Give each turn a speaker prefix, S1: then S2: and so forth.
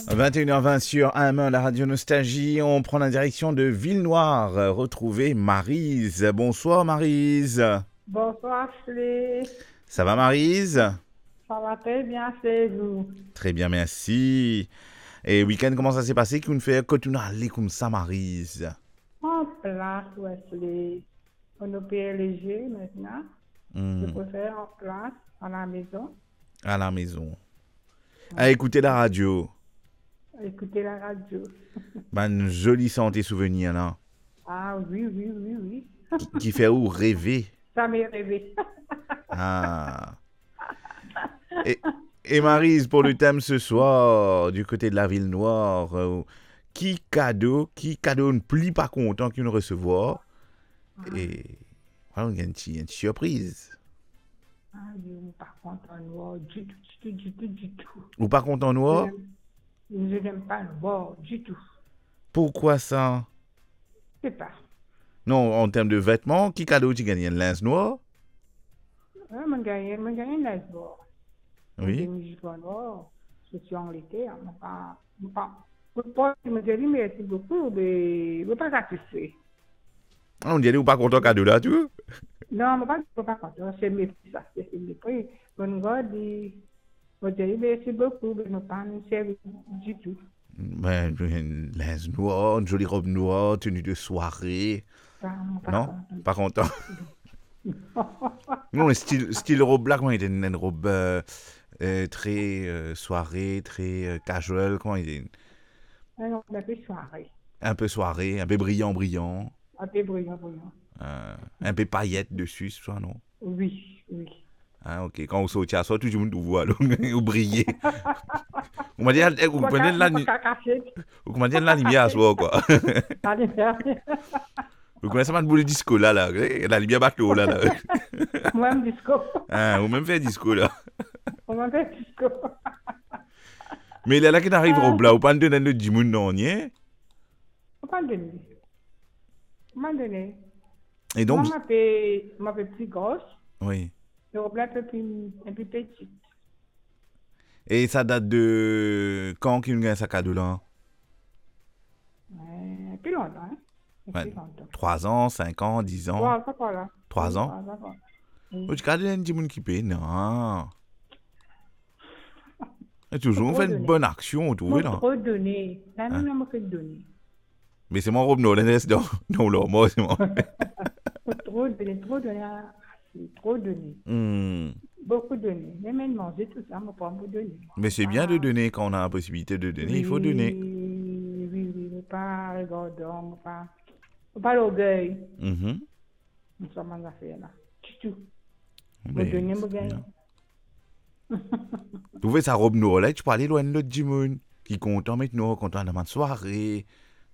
S1: 21h20 sur AM1, la radio Nostalgie. On prend la direction de Villenoire. Retrouver Maryse. Bonsoir Maryse.
S2: Bonsoir, Flé.
S1: Ça va Maryse?
S2: Ça va très bien, c'est vous.
S1: Très bien, merci. Et week-end, comment ça s'est passé? Qu'on fait continuer à aller comme ça Maryse?
S2: En place, Wesley. On est pays léger maintenant. Je préfère en place, à la maison.
S1: À la maison. À écouter la radio.
S2: Écouter la radio.
S1: Une jolie santé souvenir là.
S2: Ah oui, oui, oui, oui.
S1: Qui fait où rêver?
S2: Ça m'est rêvé.
S1: Ah. Et Maryse, pour le thème ce soir, du côté de la ville noire, qui cadeau ne plie pas content qu'il nous recevoir? Et voilà, il y a une petite surprise.
S2: Ah, je ne suis pas content noir du tout, du tout.
S1: Ou pas content noir?
S2: Je n'aime pas le noir du tout.
S1: Pourquoi ça?
S2: Je sais pas.
S1: Non, en termes de vêtements, qui cadeau tu gagnes? Un linge noir?
S2: Je gagne la noir.
S1: Oui.
S2: Je suis en l'été, je me dis merci beaucoup, mais je ne pas satisfait.
S1: On dirait ou pas content cadeau là, tu vois?
S2: Non, je ne suis pas content, c'est mes ça, c'est mes prix. Je me dis merci beaucoup, mais je ne pas servir du tout.
S1: Un linge noir, une jolie robe noire, tenue de soirée. Non? Pas content. Non, le style robe là, comment il était? Une robe très soirée, très casual, comment il était?
S2: Un peu soirée.
S1: Un peu soirée, un peu brillant.
S2: Un peu brillant.
S1: Un peu paillettes dessus, c'est ça, non?
S2: Oui, oui.
S1: Ah, ok. Quand vous sortez à soi, tout le monde vous voit, vous brillez. Vous m'avez dit, vous prenez la lumière à soi, quoi.
S2: La lumière.
S1: Vous connaissez pas de boule disco, là. La lumière bateau, là.
S2: Moi-même disco.
S1: Ah, vous même fait disco, là.
S2: Moi-même fait disco.
S1: Mais là, qui arrive au blanc, vous pas donner le djimoun, non, nie?
S2: Vous pas donner.
S1: Et donc.
S2: Moi, ma petit gosse.
S1: Oui.
S2: Le robe là, un peu petite.
S1: Et ça date de quand qu'il gagne sa cadeau, là?
S2: Plus longtemps, hein?
S1: Ouais. 3 ans, 5 ans, 10 ans? 3 ans? Tu gardes un petit monde qui paye? Non. Et toujours, on fait une bonne action, vous trouvez, là?
S2: Trop donné. Là, nous, on fait donner.
S1: Mais c'est mon robe, non, non, moi, c'est moi.
S2: Trop donné. Beaucoup donné. Même manger tout ça, on pas me donner.
S1: Mais c'est bien de donner quand on a la possibilité de donner, il faut donner.
S2: Oui, pas regardant, pas l'orgueil. Nous sommes en affaire là. Du tout. Me donner, me gagner.
S1: Tu vois sa robe noire là, tu peux aller loin de l'autre Jimoun qui est content maintenant, content de ma soirée.